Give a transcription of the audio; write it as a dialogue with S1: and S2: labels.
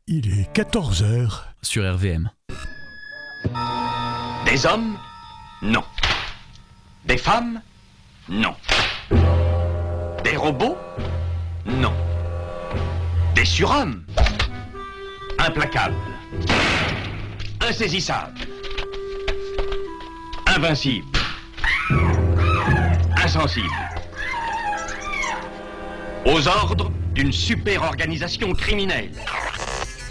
S1: Il est 14 heures.
S2: Sur RVM.
S3: Des hommes? Non. Des femmes? Non. Des robots? Non. Des surhommes? Implacables. Insaisissables. Invincibles. Insensibles. Aux ordres d'une super organisation criminelle.